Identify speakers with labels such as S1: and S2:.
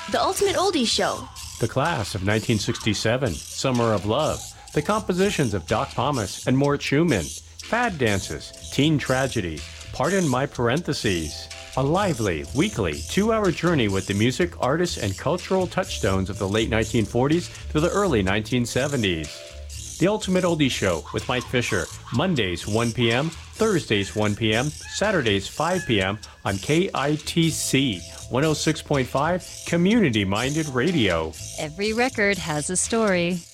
S1: The Ultimate Oldies Show.
S2: The Class of 1967, Summer of Love, the compositions of Doc Pomus and Mort Schumann, Fad Dances, Teen Tragedy, Pardon My Parentheses, a lively, weekly, 2-hour journey with the music, artists, and cultural touchstones of the late 1940s through the early 1970s. The Ultimate Oldies Show with Mike Fisher, Mondays 1 p.m., Thursdays 1 p.m., Saturdays 5 p.m. on KITC 106.5 Community-Minded Radio.
S3: Every record has a story.